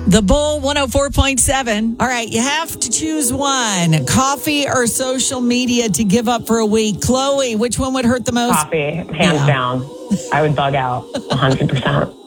The Bull 104.7. All right, you have to choose one. Coffee or social media to give up for a week. Chloe, which one would hurt the most? Coffee, hands down. I would bug out 100%.